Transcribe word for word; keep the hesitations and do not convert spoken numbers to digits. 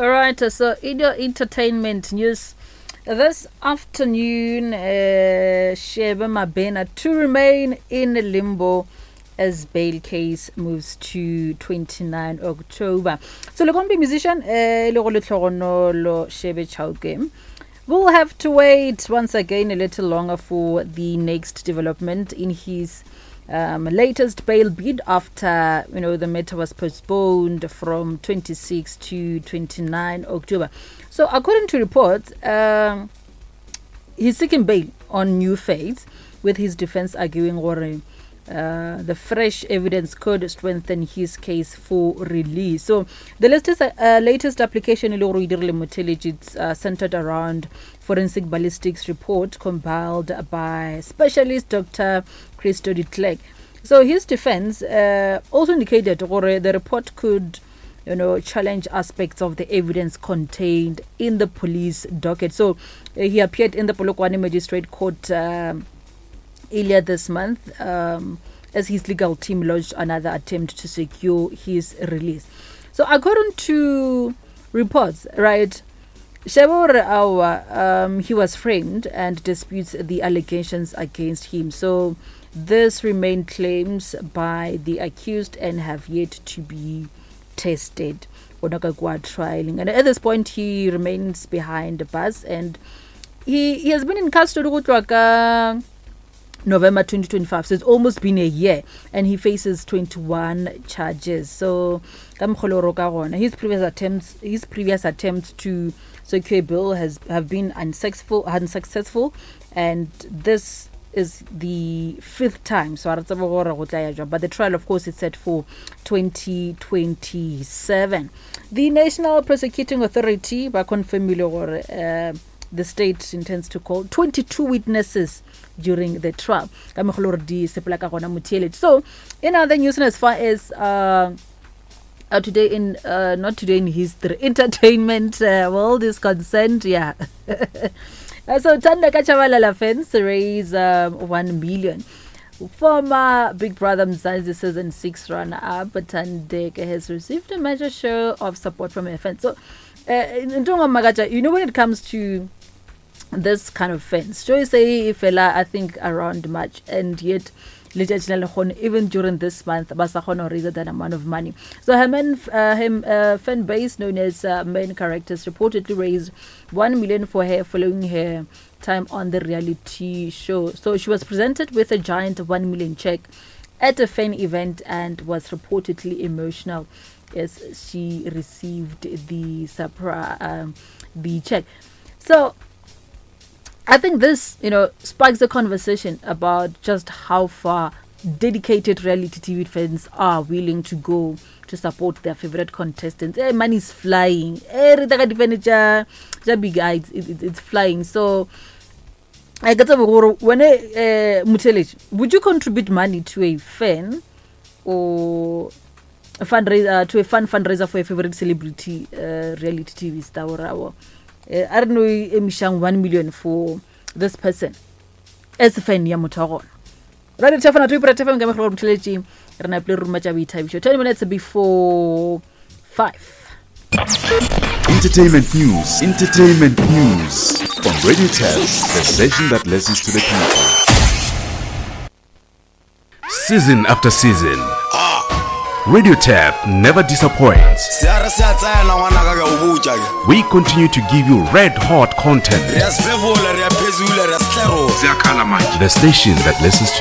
All right, so in your entertainment news this afternoon, uh, Sheba Mabena to remain in limbo as bail case moves to twenty-ninth of October. So, the comedy musician, uh, Shebe Chauke, will have to wait once again a little longer for the next development in his um, latest bail bid after you know the matter was postponed from twenty-sixth to twenty-ninth of October. So, according to reports, um, he's seeking bail on new facts, with his defense arguing or uh, the fresh evidence could strengthen his case for release. So, the latest, uh, latest application is uh, centered around forensic ballistics report compiled by specialist Doctor Christo de Klerk. So, his defense uh, also indicated or the report could you know, challenge aspects of the evidence contained in the police docket. So, uh, he appeared in the Polokwane Magistrate Court um, earlier this month um, as his legal team launched another attempt to secure his release. So, according to reports, right, Shebo Awa, um, he was framed and disputes the allegations against him. So, this remain claims by the accused and have yet to be tested on trialing, and at this point he remains behind bars, and he, he has been in custody November twenty twenty-five, so it's almost been a year, and he faces twenty-one charges. So his previous attempts his previous attempts to secure bail has have been unsuccessful unsuccessful and this is the fifth time. So, but the trial, of course, is set for twenty twenty-seven. The National Prosecuting Authority, by confirming uh, the state intends to call twenty-two witnesses during the trial. So, in other news, as far as uh, uh, today in uh, not today in history, entertainment uh, world is concerned, yeah. Uh, so Tanda Kachavalala fans raise um, one million. Former Big Brother Mzansi season six runner-up Tandeka has received a major show of support from her fans. So, uh, you know, when it comes to this kind of fans, so you say fella, I think around March, and yet even during this month, Basahon raised that amount of money. So her main, uh, her, uh, fan base, known as uh, main characters, reportedly raised one million for her following her time on the reality show. So she was presented with a giant one million check at a fan event and was reportedly emotional as she received the surprise, um, the check. So I think this, you know, sparks a conversation about just how far dedicated reality T V fans are willing to go to support their favorite contestants. Eh, money is flying. Eh, big eyes, it's flying. So, I get when uh, would you contribute money to a fan or a fundraiser to a fun fundraiser for a favorite celebrity uh, reality T V star or Uh, I don't know, emission one million for this person as a fan. Yamutaron. Right, Tefana to Prata from Gamma from Telegy, and I play Rumajabi time show. Ten minutes before five. Entertainment news, entertainment news from Radio Test, the station that listens to the people. Season after season, Radio Tap never disappoints. We continue to give you red hot content. The station that listens to